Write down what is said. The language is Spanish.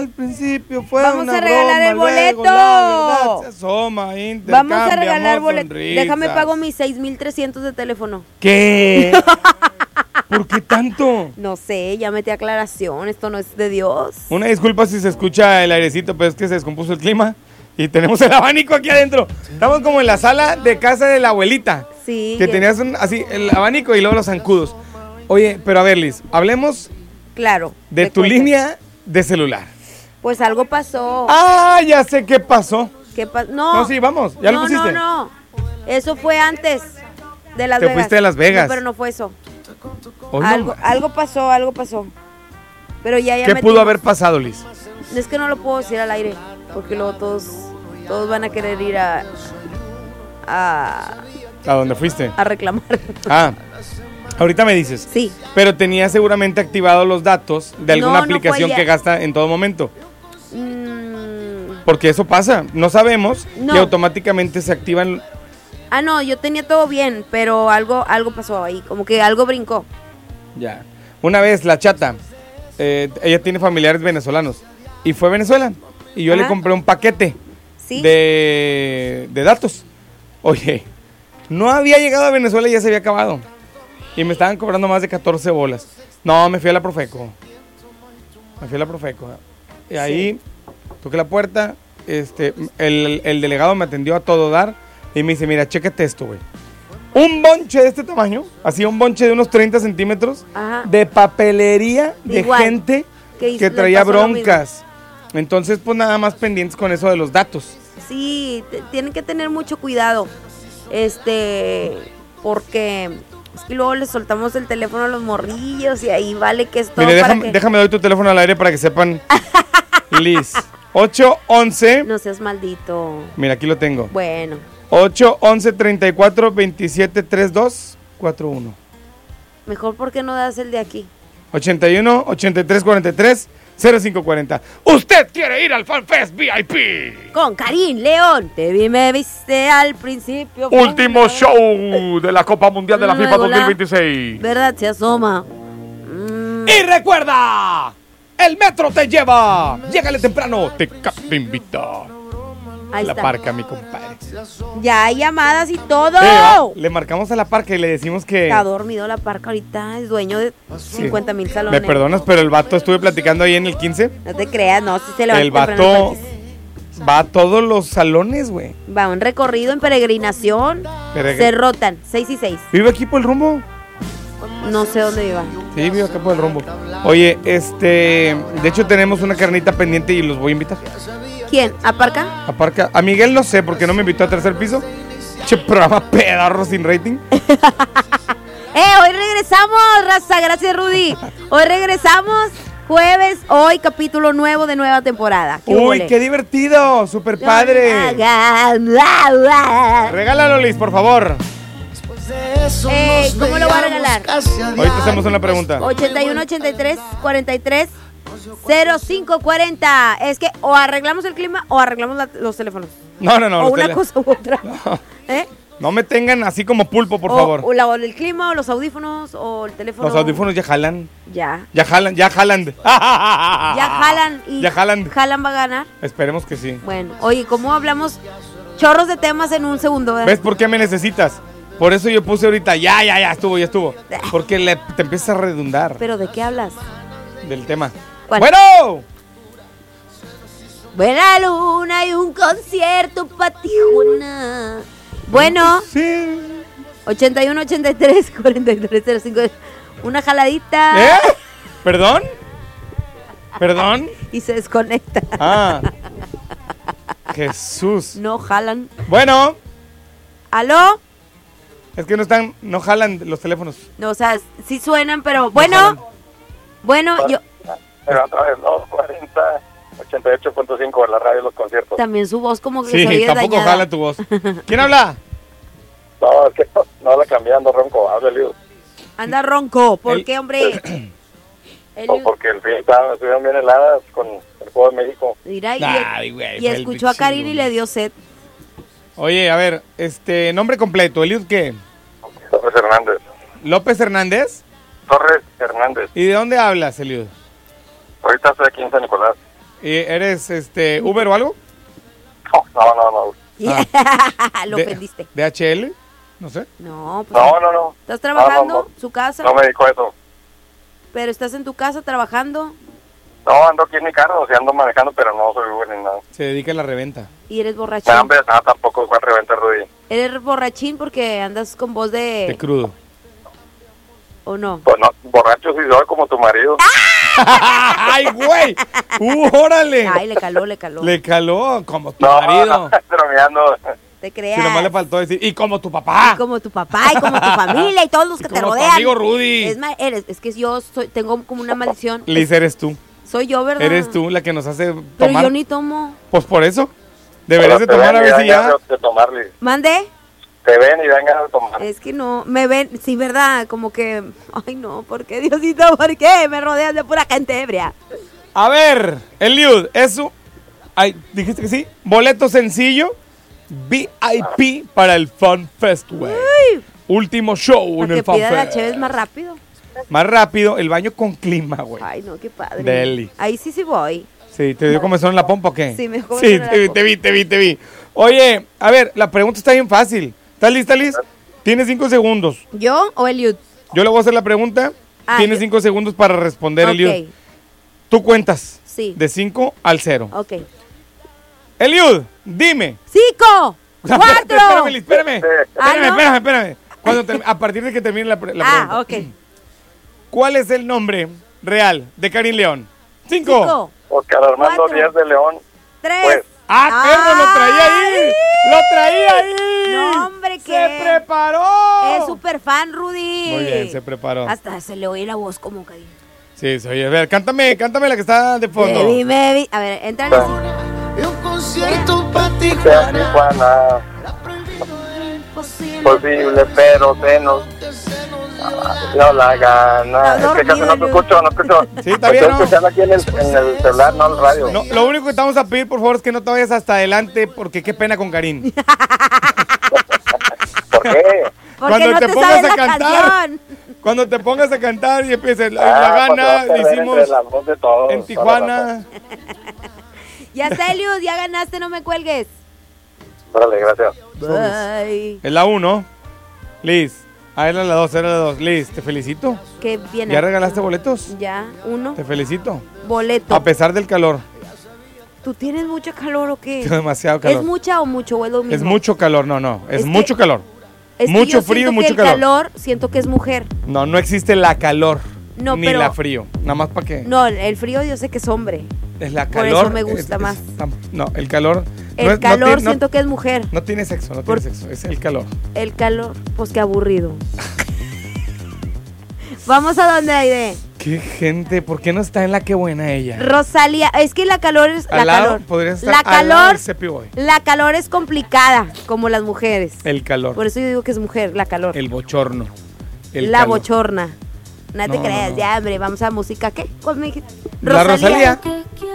al principio fue Vamos una a regalar broma, el luego boleto. la verdad se asoma, Vamos a regalar intercambiamos boleto. sonrisas. Déjame pago mis 6,300 de teléfono. ¿Qué? ¿Por qué tanto? No sé, ya metí aclaración, esto no es de Dios. Una disculpa si se escucha el airecito, pero es que se descompuso el clima y tenemos el abanico aquí adentro. Estamos como en la sala de casa de la abuelita. Sí. Que tenías así el abanico y luego los zancudos. Oye, pero a ver, Liz, hablemos Claro. de tu línea de celular. Pues algo pasó. Ah, ya sé qué pasó. No. No, sí, vamos, ya lo pusiste. No. Eso fue antes de Las Vegas. Te fuiste de Las Vegas. No, pero no fue eso. Hoy no Algo pasó. Pero ya ¿Qué pudo haber pasado, Liz? Es que no lo puedo decir al aire, porque luego todos van a querer ir a dónde fuiste? A reclamar. Ah, ahorita me dices. Sí. Pero tenía seguramente activados los datos de alguna aplicación fue que gasta en todo momento. Mm. Porque eso pasa, no sabemos No. y automáticamente se activan. Ah, no, yo tenía todo bien, pero algo pasó ahí, como que algo brincó. Ya. Una vez la chata, ella tiene familiares venezolanos y fue a Venezuela y yo le compré un paquete de datos. Oye, no había llegado a Venezuela y ya se había acabado. Y me estaban cobrando más de 14 bolas. No, me fui a la Profeco. Y ahí toqué la puerta. El delegado me atendió a todo dar. Y me dice, mira, chécate esto, güey. Un bonche de este tamaño. Así un bonche de unos 30 centímetros. Ajá. De papelería de Igual, gente que le traía pasó lo broncas. Entonces, pues nada más pendientes con eso de los datos. Sí, tienen que tener mucho cuidado. Porque es que luego les soltamos el teléfono a los morrillos y ahí vale que es todo. Mire, para déjame doy tu teléfono al aire para que sepan. Liz, 811. No seas maldito. Mira, aquí lo tengo. Bueno. 811 34 27 32 41. Mejor porque no das el de aquí. 81 83 43 0540. ¿Usted quiere ir al FanFest VIP? Con Karim León. Me viste al principio. Último show de la Copa Mundial de la FIFA Luego 2026. ¿Verdad? Se asoma. Y recuerda, el metro te lleva. Llégale temprano, te invita. Ahí La está. Parca, mi compadre. Ya hay llamadas y todo. Le marcamos a la Parca y le decimos que... Está dormido la Parca ahorita. Es dueño de 50,000 salones. Me perdonas, pero el vato estuve platicando ahí en el 15. No te creas, no, si se levanta El temprano vato el parque. va a todos los salones, güey. Va un recorrido en peregrinación. Se rotan, 6 y 6. ¿Vive aquí por el rumbo? No sé dónde viva. Sí, vive acá por el rumbo. Oye, de hecho tenemos una carnita pendiente y los voy a invitar. ¿Quién? ¿A Parca? A Parca. A Miguel no sé, porque no me invitó a tercer piso. Che, programa pedarro sin rating. Hoy regresamos, raza. Gracias, Rudy. Hoy regresamos. Jueves, hoy capítulo nuevo de nueva temporada. Uy, qué divertido. Súper padre. Regálalo, Liz, por favor. ¿Cómo lo va a regalar? Ahorita hacemos una pregunta. 81 83 43 0540. Es que o arreglamos el clima o arreglamos los teléfonos. No. O una cosa u otra. No me tengan así como pulpo, por favor. O el clima, o los audífonos, o el teléfono. Los audífonos ya jalan. Ya. Ya jalan. Ya jalan. Y ya jalan. ¿Jalan va a ganar? Esperemos que sí. Bueno, oye, ¿cómo hablamos chorros de temas en un segundo? ¿Ves por qué me necesitas? Por eso yo puse ahorita, ya estuvo. Porque te empiezas a redundar. ¿Pero de qué hablas? Del tema. ¿Cuál? ¡Bueno! Buena luna y un concierto pa' Tijuana. Bueno. Sí. 81 83 43 05. Una jaladita. ¿Perdón? Y se desconecta. Ah. Jesús. No jalan. Bueno. ¿Aló? Es que no jalan los teléfonos. No, o sea, sí suenan, pero bueno, yo... Pero a través de 240, 88.5 la radio de los conciertos. También su voz como que sí, se oye tampoco dañada. jala tu voz. ¿Quién habla? No, es que no la cambiando, ronco, habla Eliud. Anda ronco, ¿por qué, hombre? No, porque el fin estuvieron bien heladas con el Juego de México. Mira, güey, y escuchó a Karin y le dio sed. Oye, a ver, nombre completo, ¿Eliud qué? Torres Hernández. ¿López Hernández? Torres Hernández. ¿Y de dónde hablas, Eliud? Ahorita estoy aquí en San Nicolás. ¿Eres Uber o algo? No. Lo ofendiste. ¿DHL? No sé. No, pues, No. ¿Estás trabajando? No. ¿Su casa? No me dijo eso. ¿Pero estás en tu casa trabajando? No, ando aquí en mi carro, o sea, ando manejando, pero no soy Uber ni nada. Se dedica a la reventa. ¿Y eres borrachín? No, hombre, tampoco fue a reventar, Rudy. ¿Eres borrachín porque andas con voz de... De crudo. ¿O no? Pues no, borracho sí soy como tu marido. ¡Ay, güey! ¡Órale! Ay, le caló. Le caló como tu No, marido. bromeando. Te creas. Si nomás le faltó decir, y como tu papá. Y como tu papá, y como tu familia, y todos los que te como tu rodean. amigo Rudy. Es que yo tengo como una maldición. Liz, eres tú. Soy yo, ¿verdad? Eres tú la que nos hace tomar. Pero yo ni tomo. Pues por eso. Deberías de tomar a ver si ya. De tomarle. ¿Mande? Te ven y dan ganas de tomar. Es que no, me ven, sí, ¿verdad? Como que, ay no, ¿por qué, Diosito? ¿Por qué? Me rodean de pura gente ebria. A ver, Eliud, eso. Ay, ¿dijiste que sí? Boleto sencillo. VIP para el Fun Fest, güey. Último show en Para el que Fun pida la Fest. chévere más rápido. Más rápido, el baño con clima, güey. Ay, no, qué padre. Deli. Ahí sí voy. Sí, ¿te dio comezón en la pompa o qué? Sí, me dejó Sí, comezón en la te vi. Oye, a ver, la pregunta está bien fácil. ¿Estás lista, Liz? Tienes 5 segundos. ¿Yo o Eliud? Yo le voy a hacer la pregunta. Tienes 5 segundos para responder, Eliud. Tú cuentas. Sí. De 5 al 0. Ok. Eliud, dime. 5, 4. Espérame. ¿no? Espérame. A partir de que termine la pregunta. Ok. ¿Cuál es el nombre real de Karin León? 5. Oscar Armando 4, Díaz de León. 3. Pues. ¡Ah, perro! ¡Lo traía ahí! No, hombre, ¿qué? ¡Se preparó! Es súper fan, Rudy. Muy bien, se preparó. Hasta se le oye la voz como que... Sí, se oye. A ver, cántame la que está de fondo. Baby. A ver, entrale así. Un concierto para Tijuana. Posible, pero se nos no la gana. Está Es que casi no te dormido, escucho. Sí, está bien, Estoy ¿no? escuchando aquí en el celular, no en el radio. No, lo único que te vamos a pedir, por favor, es que no te vayas hasta adelante, porque qué pena con Karin. ¿Por qué? Porque Cuando no te te pongas sabes a la cantar. canción. Cuando te pongas a cantar y empieces, la Pues gana, va a perder hicimos entre la voz de todos, en Tijuana. Ya está, Eliud, ya ganaste, no me cuelgues. Órale, gracias. Bye. Es la 1. Liz. Era la 2. Liz, te felicito. Qué bien. ¿Ya regalaste boletos? Ya, 1. Te felicito. Boleto. A pesar del calor. ¿Tú tienes mucho calor o qué? Tengo demasiado calor. ¿Es mucha o mucho o es lo mismo? Es mucho calor, no. Es Es mucho que- calor. Es que mucho yo frío y siento mucho que el calor. siento que es mujer. No existe la calor. No, ni pero- la frío. Nada más para que. No, el frío yo sé que es hombre. Es la por calor. eso me gusta más. No, el calor. El calor siento que es mujer. No tiene sexo, no Por- tiene sexo. Es el calor. El calor, pues qué aburrido. Vamos a donde, Aide. Qué gente, ¿por qué no está en la que buena ella? Rosalía, es que la calor es Al lado, podría estar al lado del Cepi Boy. La calor es complicada, como las mujeres. El calor. Por eso yo digo que es mujer, la calor. El bochorno. El la calor. bochorna. No te No, creas, no. ya, hombre, vamos a música, ¿qué? ¿Cuál me dijiste? La Rosalía.